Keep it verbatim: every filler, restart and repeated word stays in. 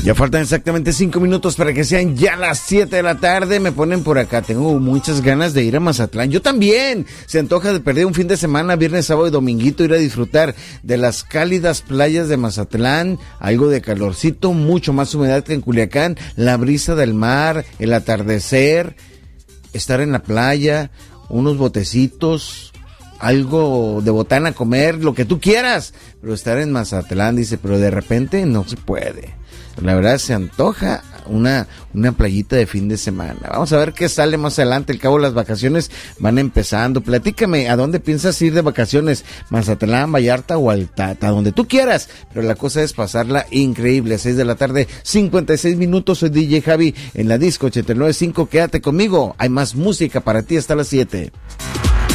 Ya faltan exactamente cinco minutos para que sean ya las siete de la tarde. Me ponen por acá, tengo muchas ganas de ir a Mazatlán. Yo también. Se antoja de perder un fin de semana, viernes, sábado y dominguito, ir a disfrutar de las cálidas playas de Mazatlán, algo de calorcito, mucho más humedad que en Culiacán, la brisa del mar, el atardecer, estar en la playa, unos botecitos, algo de botana, comer, lo que tú quieras, pero estar en Mazatlán, dice, pero de repente no se puede. La verdad se antoja una, una playita de fin de semana. Vamos a ver qué sale más adelante. Al cabo las vacaciones van empezando. Platícame, ¿a dónde piensas ir de vacaciones? Mazatlán, Vallarta o Altata, donde tú quieras. Pero la cosa es pasarla increíble. seis de la tarde, cincuenta y seis minutos. Soy D J Javi en la disco ochenta y nueve punto cinco. Quédate conmigo. Hay más música para ti hasta las siete.